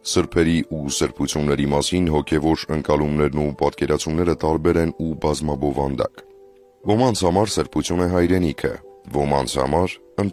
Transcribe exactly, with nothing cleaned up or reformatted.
Սրբերի ու սրբությունների մասին հոգևոր ընկալումներն ու պատկերացումները տարբեր են ու բազմաբովանդակ։ Ոմանց համար սրբություն է հայրենիքը, ոմանց համար